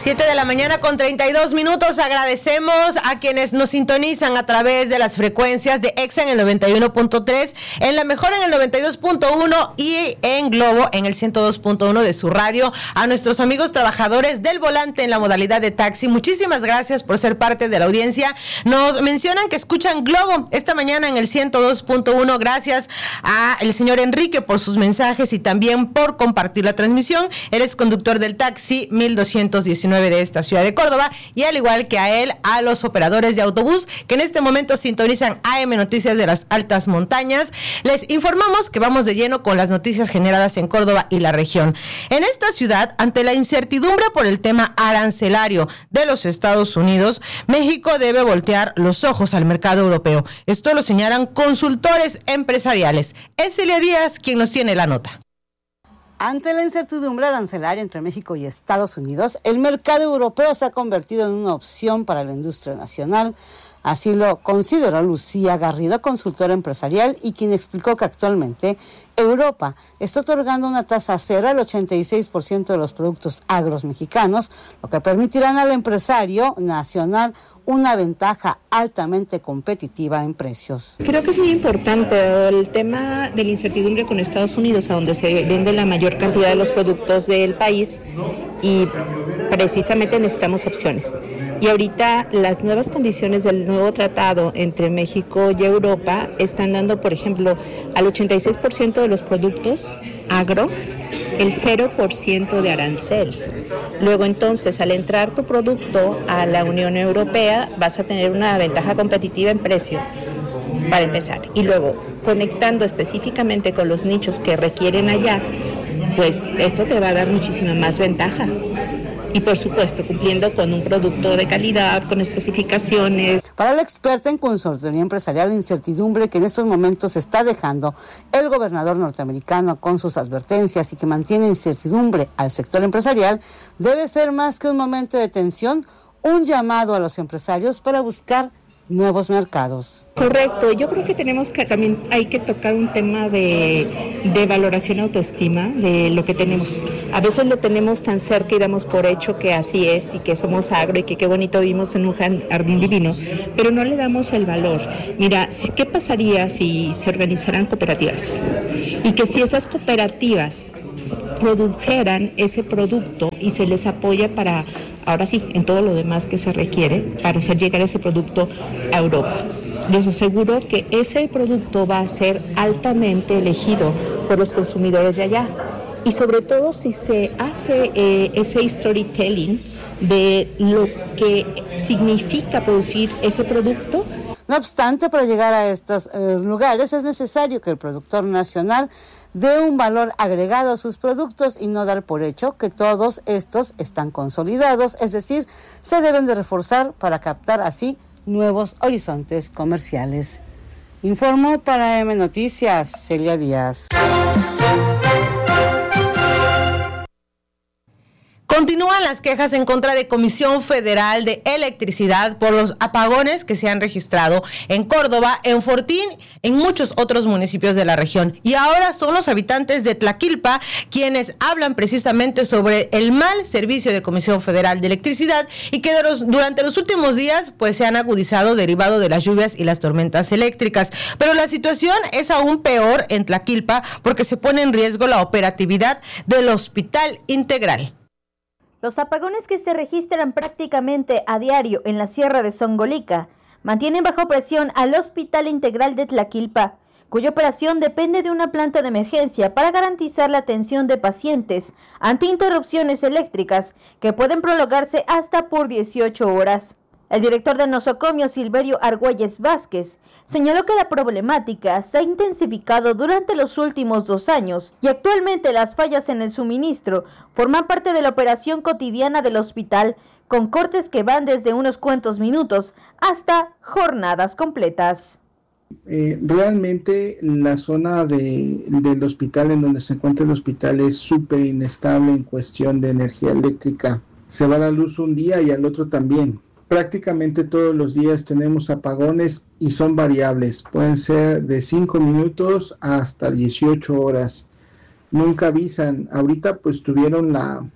7:32 a.m. Agradecemos a quienes nos sintonizan a través de las frecuencias de Exa en el 91.3, en La Mejor en el 92.1 y en Globo en el 102.1 de su radio. A nuestros amigos trabajadores del volante en la modalidad de taxi, muchísimas gracias por ser parte de la audiencia. Nos mencionan que escuchan Globo esta mañana en el 102.1. Gracias a el señor Enrique por sus mensajes y también por compartir la transmisión. Él es conductor del taxi 1219 de esta ciudad de Córdoba, y al igual que a él, a los operadores de autobús que en este momento sintonizan AM Noticias de las Altas Montañas. Les informamos que vamos de lleno con las noticias generadas en Córdoba y la región. En esta ciudad, ante la incertidumbre por el tema arancelario de los Estados Unidos, México debe voltear los ojos al mercado europeo. Esto lo señalan consultores empresariales. Es Celia Díaz quien nos tiene la nota. Ante la incertidumbre arancelaria entre México y Estados Unidos, el mercado europeo se ha convertido en una opción para la industria nacional. Así lo consideró Lucía Garrido, consultora empresarial, y quien explicó que actualmente Europa está otorgando una tasa cero al 86% de los productos agros mexicanos, lo que permitirá al empresario nacional una ventaja altamente competitiva en precios. Creo que es muy importante el tema de la incertidumbre con Estados Unidos, a donde se vende la mayor cantidad de los productos del país, y precisamente necesitamos opciones. Y ahorita las nuevas condiciones del nuevo tratado entre México y Europa están dando, por ejemplo, al 86% de los productos agro el 0% de arancel. Luego entonces, al entrar tu producto a la Unión Europea, vas a tener una ventaja competitiva en precio, para empezar. Y luego, conectando específicamente con los nichos que requieren allá, pues esto te va a dar muchísima más ventaja. Y por supuesto, cumpliendo con un producto de calidad, con especificaciones. Para la experta en consultoría empresarial, la incertidumbre que en estos momentos está dejando el gobernador norteamericano con sus advertencias y que mantiene incertidumbre al sector empresarial, debe ser más que un momento de tensión, un llamado a los empresarios para buscar nuevos mercados. Correcto, yo creo que también hay que tocar un tema de valoración, autoestima de lo que tenemos. A veces lo tenemos tan cerca y damos por hecho que así es y que somos agro y que qué bonito vivimos en un jardín divino, pero no le damos el valor. Mira, ¿qué pasaría si se organizaran cooperativas? Y que si esas cooperativas produjeran ese producto y se les apoya para, ahora sí, en todo lo demás que se requiere para hacer llegar ese producto a Europa. Les aseguro que ese producto va a ser altamente elegido por los consumidores de allá. Y sobre todo si se hace ese storytelling de lo que significa producir ese producto. No obstante, para llegar a estos lugares es necesario que el productor nacional dé un valor agregado a sus productos y no dar por hecho que todos estos están consolidados, es decir, se deben de reforzar para captar así nuevos horizontes comerciales. Informó para AM Noticias, Celia Díaz. Continúan las quejas en contra de Comisión Federal de Electricidad por los apagones que se han registrado en Córdoba, en Fortín, en muchos otros municipios de la región. Y ahora son los habitantes de Tlaquilpa quienes hablan precisamente sobre el mal servicio de Comisión Federal de Electricidad y que durante los últimos días pues se han agudizado derivado de las lluvias y las tormentas eléctricas. Pero la situación es aún peor en Tlaquilpa porque se pone en riesgo la operatividad del Hospital Integral. Los apagones que se registran prácticamente a diario en la Sierra de Songolica mantienen bajo presión al Hospital Integral de Tlaquilpa, cuya operación depende de una planta de emergencia para garantizar la atención de pacientes ante interrupciones eléctricas que pueden prolongarse hasta por 18 horas. El director de nosocomio, Silverio Argüelles Vázquez, señaló que la problemática se ha intensificado durante los últimos 2 años y actualmente las fallas en el suministro forman parte de la operación cotidiana del hospital, con cortes que van desde unos cuantos minutos hasta jornadas completas. Realmente la zona del hospital, en donde se encuentra el hospital, es súper inestable en cuestión de energía eléctrica. Se va la luz un día y al otro también. Prácticamente todos los días tenemos apagones y son variables. Pueden ser de 5 minutos hasta 18 horas. Nunca avisan. Ahorita pues tuvieron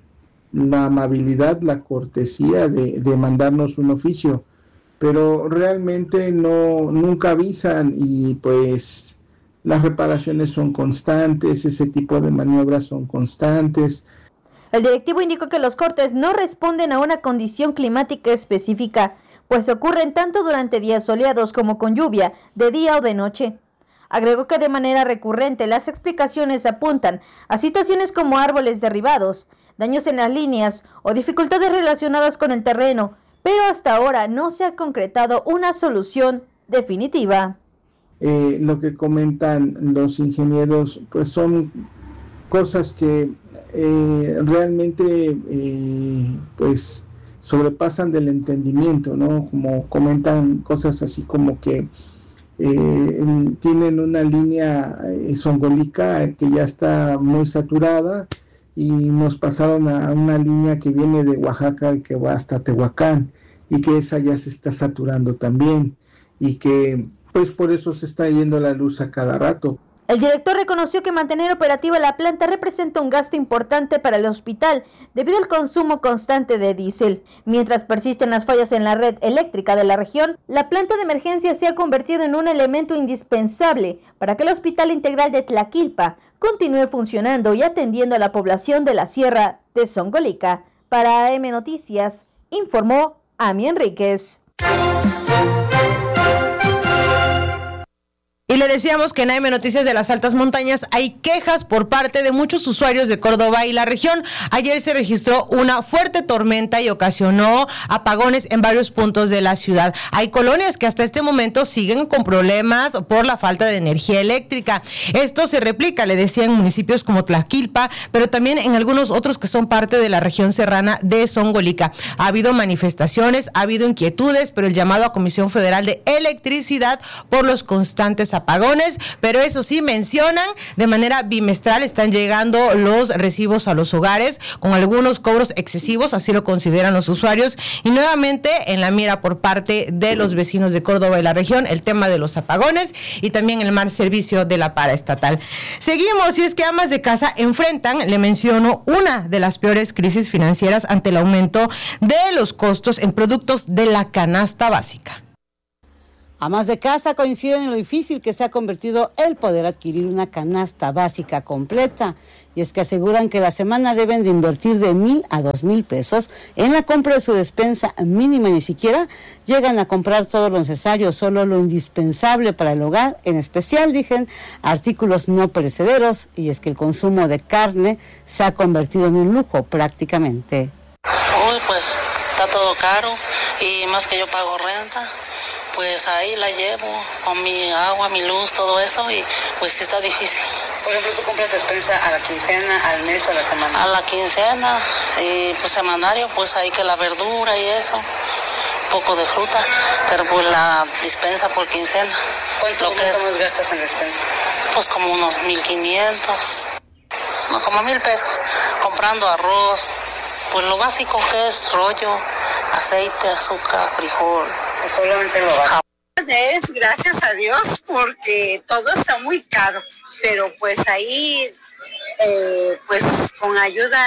la amabilidad, la cortesía de mandarnos un oficio, pero realmente nunca avisan y pues las reparaciones son constantes, ese tipo de maniobras son constantes. El directivo indicó que los cortes no responden a una condición climática específica, pues ocurren tanto durante días soleados como con lluvia, de día o de noche. Agregó que de manera recurrente las explicaciones apuntan a situaciones como árboles derribados, daños en las líneas o dificultades relacionadas con el terreno, pero hasta ahora no se ha concretado una solución definitiva. Lo que comentan los ingenieros pues son cosas que realmente pues sobrepasan del entendimiento, ¿no? Como comentan cosas así como que tienen una línea zongolica que ya está muy saturada y nos pasaron a una línea que viene de Oaxaca y que va hasta Tehuacán y que esa ya se está saturando también y que pues por eso se está yendo la luz a cada rato. El director reconoció que mantener operativa la planta representa un gasto importante para el hospital debido al consumo constante de diésel. Mientras persisten las fallas en la red eléctrica de la región, la planta de emergencia se ha convertido en un elemento indispensable para que el Hospital Integral de Tlaquilpa continúe funcionando y atendiendo a la población de la Sierra de Zongolica. Para AM Noticias, informó Ami Enríquez. Y le decíamos que en AM Noticias de las Altas Montañas hay quejas por parte de muchos usuarios de Córdoba y la región. Ayer se registró una fuerte tormenta y ocasionó apagones en varios puntos de la ciudad. Hay colonias que hasta este momento siguen con problemas por la falta de energía eléctrica. Esto se replica, le decía, en municipios como Tlaquilpa, pero también en algunos otros que son parte de la región serrana de Zongolica. Ha habido manifestaciones, ha habido inquietudes, pero el llamado a Comisión Federal de Electricidad por los constantes apagones, pero eso sí, mencionan de manera bimestral están llegando los recibos a los hogares con algunos cobros excesivos, así lo consideran los usuarios, y nuevamente en la mira por parte de los vecinos de Córdoba y la región el tema de los apagones y también el mal servicio de la paraestatal. Seguimos, y es que amas de casa enfrentan, le menciono, una de las peores crisis financieras ante el aumento de los costos en productos de la canasta básica. Amas de casa coinciden en lo difícil que se ha convertido el poder adquirir una canasta básica completa. Y es que aseguran que la semana deben de invertir de 1,000 a 2,000 pesos en la compra de su despensa mínima. Ni siquiera llegan a comprar todo lo necesario, solo lo indispensable para el hogar, en especial, dicen, artículos no perecederos. Y es que el consumo de carne se ha convertido en un lujo prácticamente. Uy, pues está todo caro y más que yo pago renta. Pues ahí la llevo con mi agua, mi luz, todo eso, y pues sí está difícil. Por ejemplo, ¿tú compras despensa a la quincena, al mes o a la semana? A la quincena, y pues semanario, pues ahí que la verdura y eso, un poco de fruta, pero pues la dispensa por quincena. ¿Cuánto más gastas en despensa? Pues como unos 1,500, no, como 1,000 pesos, comprando arroz, pues lo básico que es rollo, aceite, azúcar, frijol. Solamente lo bajo. Es gracias a Dios porque todo está muy caro, pero pues ahí pues con ayuda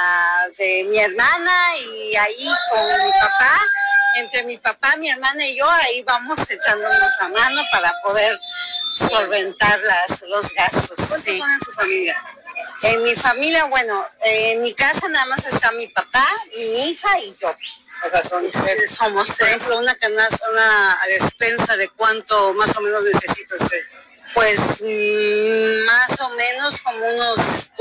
de mi hermana y ahí con mi papá, entre mi papá, mi hermana y yo, ahí vamos echándonos la mano para poder solventar los gastos. ¿Cuántos son en su familia? En mi familia, bueno, en mi casa nada más está mi papá, mi hija y yo. O sea, somos tres. Una canasta, una despensa de cuánto más o menos necesita usted. Pues más o menos como unos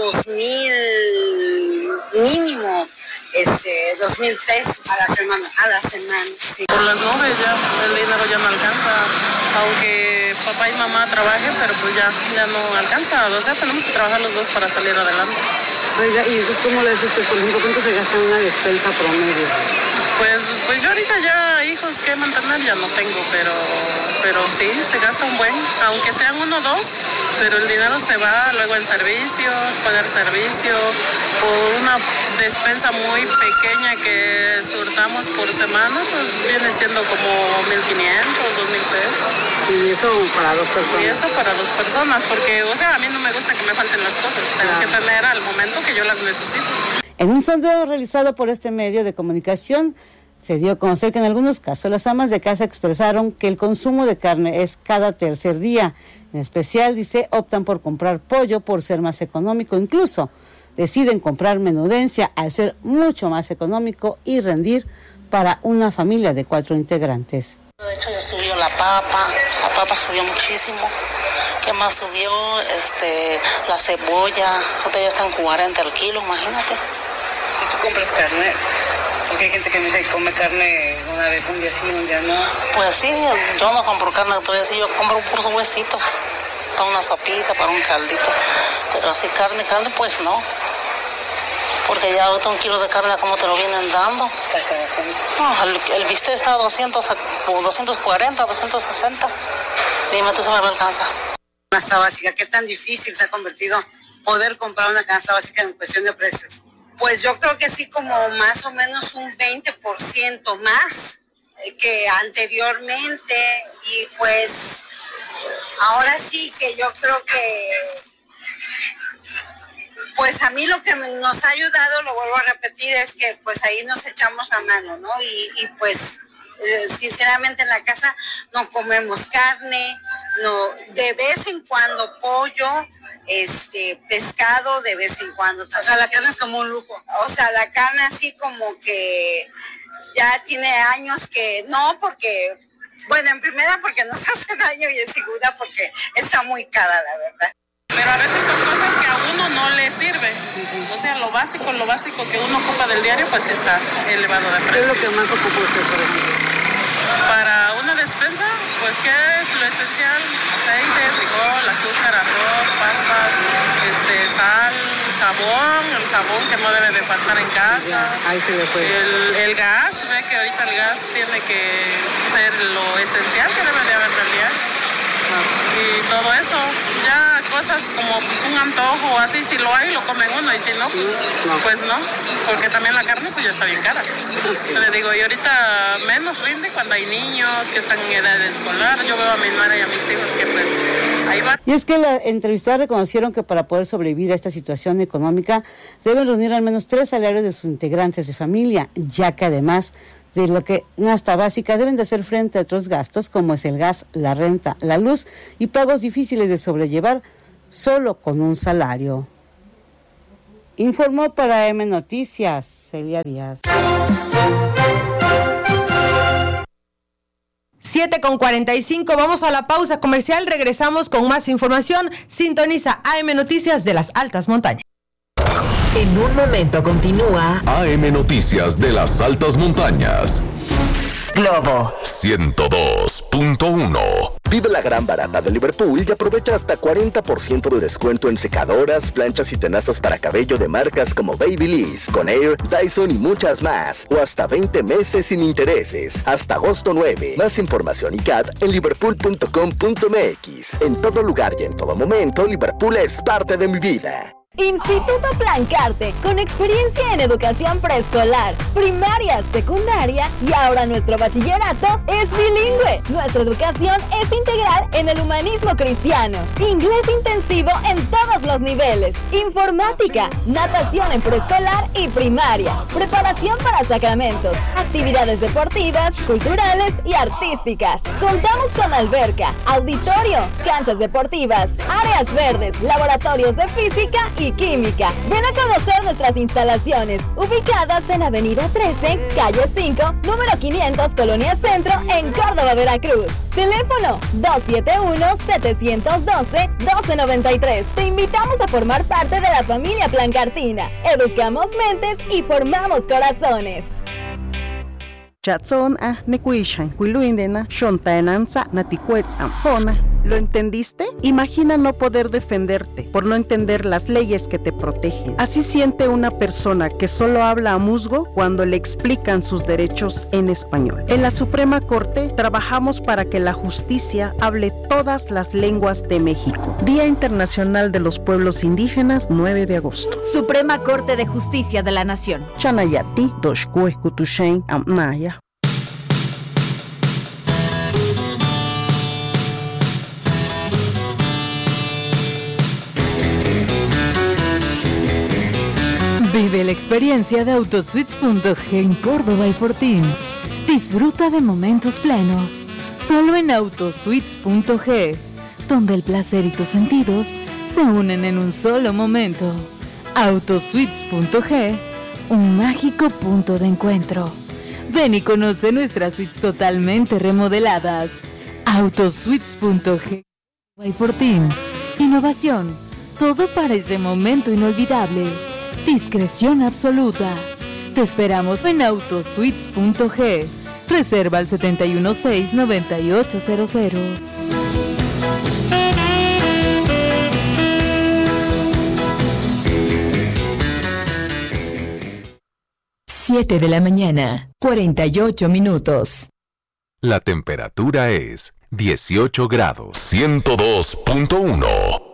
2,000 mínimo, 2,000 pesos a la semana. Sí. Por las nubes ya, el dinero ya no alcanza, aunque papá y mamá trabajen, pero pues ya no alcanza, o sea, tenemos que trabajar los dos para salir adelante. Oiga, ¿y entonces cómo le hace usted, por ejemplo, cuánto se gasta en una despensa promedio? Pues yo ahorita ya hijos que mantener ya no tengo, pero sí, se gasta un buen, aunque sean 1 o 2, pero el dinero se va luego en servicios, pagar servicio, por una despensa muy pequeña que surtamos por semana, pues viene siendo como 1,500, 2,000 pesos. Y eso para 2 personas. Y eso para 2 personas, porque, o sea, a mí no me gusta que me falten las cosas, tengo que tener al momento que yo las necesito. En un sondeo realizado por este medio de comunicación, se dio a conocer que en algunos casos las amas de casa expresaron que el consumo de carne es cada tercer día. En especial, dice, optan por comprar pollo por ser más económico. Incluso deciden comprar menudencia al ser mucho más económico y rendir para una familia de 4 integrantes. De hecho, ya subió la papa subió muchísimo. ¿Qué más subió? La cebolla, ahorita ya está en 40 el kilo, imagínate. ¿Y tú compras carne? Porque hay gente que me dice que come carne una vez, un día sí, un día no. Pues sí, yo no compro carne todavía, sí, yo compro puros huesitos, para una sopita, para un caldito. Pero así carne, pues no. Porque ya ahorita un kilo de carne, ¿cómo te lo vienen dando? Casi 200. No, el bistec está a 240, 260. Dime tú si me alcanza. Canasta básica, ¿qué tan difícil se ha convertido poder comprar una canasta básica en cuestión de precios? Pues yo creo que sí, como más o menos un 20% más que anteriormente, y pues ahora sí que yo creo que pues a mí lo que nos ha ayudado, lo vuelvo a repetir, es que pues ahí nos echamos la mano, ¿no? Y pues sinceramente en la casa no comemos carne, no, de vez en cuando pollo, pescado de vez en cuando. O sea, la carne es como un lujo. O sea, la carne así como que ya tiene años que no, porque, bueno, en primera porque nos hace daño y en segunda porque está muy cara, la verdad. Pero a veces son cosas que a uno no le sirve. O sea, lo básico que uno ocupa del diario, pues está elevado de precio. ¿Qué es lo que más ocupa usted, por ejemplo? Para una despensa, pues ¿qué es lo esencial? Aceite, frijol, azúcar, arroz, pastas, sal, jabón, el jabón que no debe de faltar en casa. Ya, ahí se le fue. El gas, ve que ahorita el gas tiene que ser lo esencial que debe de haber del día. Y todo eso, ya cosas como pues, un antojo o así, si lo hay lo comen uno y si no, pues no, porque también la carne pues ya está bien cara. Le digo, y ahorita menos rinde cuando hay niños que están en edad escolar. Yo veo a mi madre y a mis hijos que pues ahí van. Y es que la entrevistada reconocieron que para poder sobrevivir a esta situación económica deben reunir al menos 3 salarios de sus integrantes de familia, ya que además de lo que canasta básica deben de hacer frente a otros gastos como es el gas, la renta, la luz y pagos difíciles de sobrellevar solo con un salario. Informó para M Noticias, Celia Díaz. 7:45, vamos a la pausa comercial, regresamos con más información. Sintoniza AM Noticias de las Altas Montañas. En un momento continúa AM Noticias de las Altas Montañas. Globo 102.1. Vive la gran barata de Liverpool y aprovecha hasta 40% de descuento en secadoras, planchas y tenazas para cabello de marcas como Babyliss, Conair, Dyson y muchas más. O hasta 20 meses sin intereses. Hasta agosto 9. Más información y CAT en liverpool.com.mx. En todo lugar y en todo momento, Liverpool es parte de mi vida. Instituto Plancarte, con experiencia en educación preescolar, primaria, secundaria y ahora nuestro bachillerato es bilingüe. Nuestra educación es integral en el humanismo cristiano, inglés intensivo en todos los niveles, informática, natación en preescolar y primaria, preparación para sacramentos, actividades deportivas, culturales y artísticas. Contamos con alberca, auditorio, canchas deportivas, áreas verdes, laboratorios de física y química. Ven a conocer nuestras instalaciones, ubicadas en Avenida 13, Calle 5, número 500, Colonia Centro, en Córdoba, Veracruz. Teléfono 271-712-1293. Te invitamos a formar parte de la familia Plancartina. Educamos mentes y formamos corazones. Chatson a Nekuishan, Quiluindena, Shontaenanza, Naticuetzam, Hona. ¿Lo entendiste? Imagina no poder defenderte por no entender las leyes que te protegen. Así siente una persona que solo habla a musgo cuando le explican sus derechos en español. En la Suprema Corte trabajamos para que la justicia hable todas las lenguas de México. Día Internacional de los Pueblos Indígenas, 9 de agosto. Suprema Corte de Justicia de la Nación. Chanayati, Doshkue, Kutushen, Amnaya. Vive la experiencia de Autosuites.g en Córdoba y Fortín. Disfruta de momentos plenos, solo en Autosuites.g, donde el placer y tus sentidos se unen en un solo momento. Autosuites.g, un mágico punto de encuentro. Ven y conoce nuestras suites totalmente remodeladas. Autosuites.g y Fortín. Innovación, todo para ese momento inolvidable. Discreción absoluta. Te esperamos en Autosuites.g. Reserva al 716-9800. 7 de la mañana, 48 minutos. La temperatura es 18 grados. 102.1.